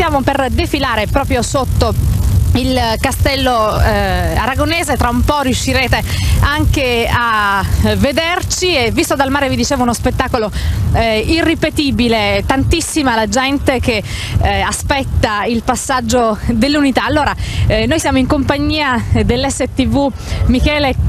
stiamo per defilare proprio sotto il castello aragonese. Tra un po' riuscirete anche a vederci, e visto dal mare vi dicevo uno spettacolo irripetibile, tantissima la gente che aspetta il passaggio dell'unità. Allora noi siamo in compagnia dell'STV Michele